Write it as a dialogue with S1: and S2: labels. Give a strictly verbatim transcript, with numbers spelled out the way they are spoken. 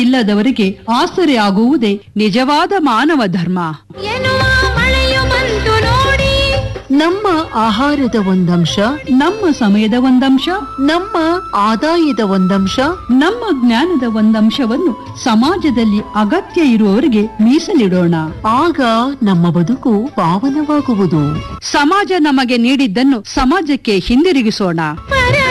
S1: ಇಲ್ಲದವರಿಗೆ ಆಸರೆ ಆಗುವುದೇ ನಿಜವಾದ ಮಾನವ ಧರ್ಮ
S2: ಎನ್ನುವ ಮಳೆಯು ಬಂತು ನೋಡಿ.
S3: ನಮ್ಮ ಆಹಾರದ ಒಂದಂಶ,
S1: ನಮ್ಮ ಸಮಯದ ಒಂದಂಶ,
S3: ನಮ್ಮ ಆದಾಯದ ಒಂದಂಶ,
S1: ನಮ್ಮ ಜ್ಞಾನದ ಒಂದಂಶವನ್ನು ಸಮಾಜದಲ್ಲಿ ಅಗತ್ಯ ಇರುವವರಿಗೆ ಮೀಸಲಿಡೋಣ.
S3: ಆಗ ನಮ್ಮ ಬದುಕು ಪಾವನವಾಗುವುದು.
S1: ಸಮಾಜ ನಮಗೆ ನೀಡಿದ್ದನ್ನು ಸಮಾಜಕ್ಕೆ ಹಿಂದಿರುಗಿಸೋಣ.
S2: ಪರ